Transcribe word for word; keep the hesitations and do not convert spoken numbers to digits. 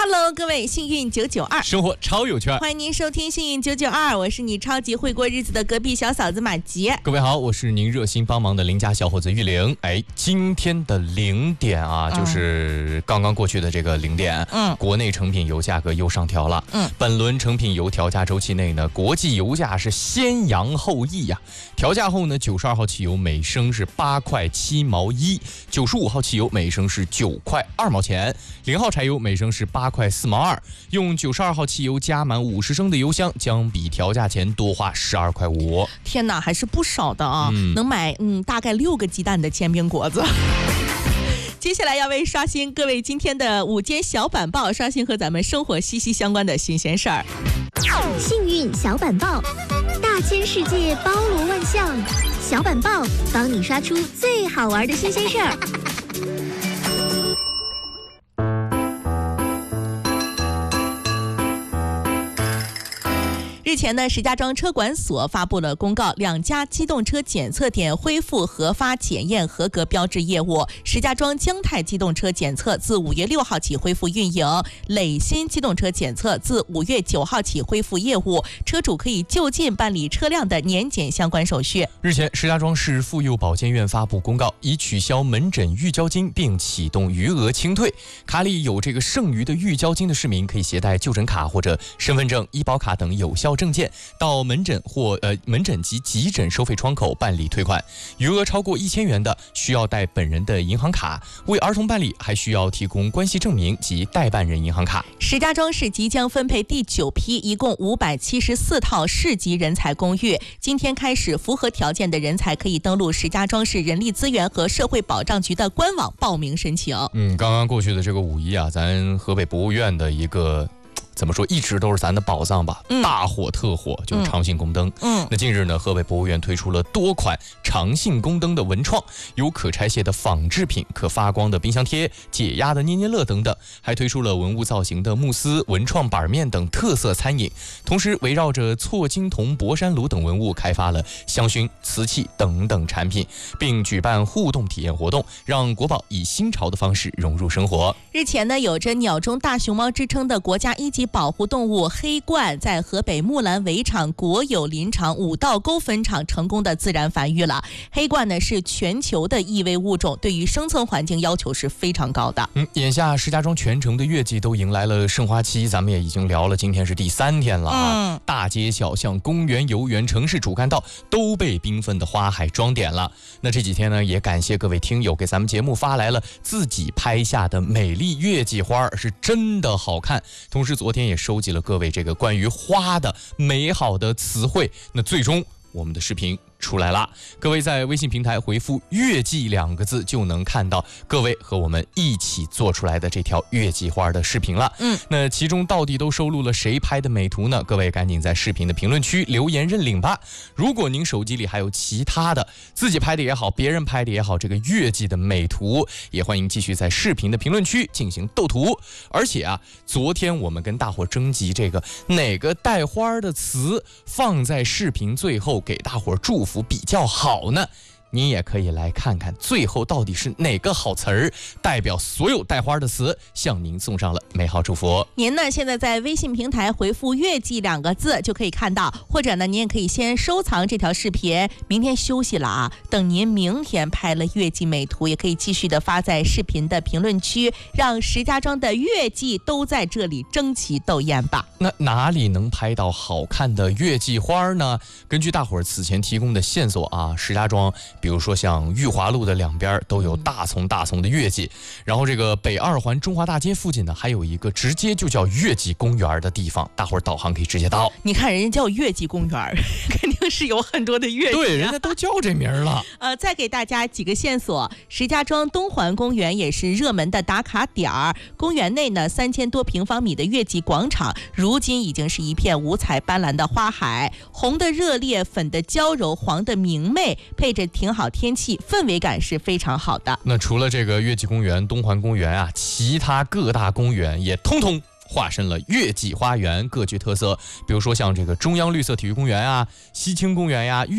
Hello， 各位幸运九九二， 生活超有趣。 欢迎您收听幸运九九二，我是你超级会过日子的隔壁小嫂子马吉。 各位好，我是您热心帮忙的邻家小伙子玉玲。哎，今天的零点啊，嗯、就是刚刚过去的这个零点，嗯，国内成品油价格又上调了。嗯，本轮成品油调价周期内呢，国际油价是先扬后抑呀、啊。调价后呢，九十二号汽油每升是八块七毛一，九十五号汽油每升是九块二毛钱，零号柴油每升是八块四毛二。用九十二号汽油加满五十升的油箱，将比调价前多花十二块五。 天哪，还是不少的啊！嗯、能买嗯大概六个鸡蛋的煎饼果子。接下来要为刷新各位今天的午间小板报，刷新和咱们生活息息相关的新鲜事儿。 幸运小板报，大千世界包罗万象，小板报帮你刷出最好玩的新鲜事儿。 日前呢，石家庄车管所发布了公告，两家机动车检测点恢复核发检验合格标志业务。石家庄江泰机动车检测自五月六号起恢复运营，磊鑫机动车检测自五月九号起恢复业务，车主可以就近办理车辆的年检相关手续。 日前，石家庄市妇幼保健院发布公告，已取消门诊预交金，并启动余额清退。卡里有这个剩余的预交金的市民，可以携带就诊卡或者身份证、医保卡等有效证件到门诊或呃门诊及急诊收费窗口办理退款，余额超过一千元的，需要带本人的银行卡；为儿童办理，还需要提供关系证明及代办人银行卡。 石家庄市即将分配第九批，一共五百七十四套市级人才公寓。今天开始，符合条件的人才可以登录石家庄市人力资源和社会保障局的官网报名申请。 嗯，刚刚过去的这个五一啊，咱河北博物院的一个。怎么说，一直都是咱的宝藏吧、嗯、大火特火就是长信宫灯。嗯，那近日呢，河北博物院推出了多款长信宫灯的文创，有可拆卸的仿制品、可发光的冰箱贴、解压的捏捏乐等等，还推出了文物造型的慕斯、文创板面等特色餐饮。同时围绕着错金铜、博山炉等文物开发了香薰、瓷器等等产品，并举办互动体验活动，让国宝以新潮的方式融入生活。 日前呢，有着鸟中大熊猫之称的国家一级保护动物黑鹳在河北木兰围场国有林场五道沟分场成功的自然繁育了。黑鹳呢是全球的易危物种，对于生存环境要求是非常高的。 嗯，眼下石家庄全城的月季都迎来了盛花期，咱们也已经聊了，今天是第三天了啊。嗯，大街小巷、公园、游园、城市主干道都被缤纷的花海装点了。那这几天呢，也感谢各位听友给咱们节目发来了自己拍下的美丽月季花，是真的好看。同时昨天也收集了各位这个关于花的美好的词汇，那最终我们的视频出来了，各位在微信平台回复月季两个字，就能看到各位和我们一起做出来的这条月季花的视频了。嗯，那其中到底都收录了谁拍的美图呢？各位赶紧在视频的评论区留言认领吧。如果您手机里还有其他的自己拍的也好，别人拍的也好，这个月季的美图，也欢迎继续在视频的评论区进行斗图。而且啊，昨天我们跟大伙征集这个哪个带花的词放在视频最后给大伙祝福比较好呢？您也可以来看看最后到底是哪个好词儿代表所有带花的词，向您送上了美好祝福。 您呢现在在微信平台回复月季两个字就可以看到，或者呢您也可以先收藏这条视频，明天休息了啊，等您明天拍了月季美图，也可以继续的发在视频的评论区，让石家庄的月季都在这里争奇斗艳吧。 那哪里能拍到好看的月季花呢？根据大伙儿此前提供的线索啊，石家庄比如说像裕华路的两边都有大丛大丛的月季，然后这个北二环中华大街附近呢，还有一个直接就叫月季公园的地方，大伙儿导航可以直接到。 你看人家叫月季公园，肯定是有很多的月季、啊、 对，人家都叫这名了。 呃，再给大家几个线索，石家庄东环公园也是热门的打卡点儿。公园内呢，三千多平方米的月季广场，如今已经是一片五彩斑斓的花海，红的热烈，粉的娇柔，黄的明媚，配着挺好天气，氛围感是非常好的。 那除了这个月季公园、东环公园啊，其他各大公园也通通化身了月季花园，各具特色。比如说像这个中央绿色体育公园啊、西青公园呀、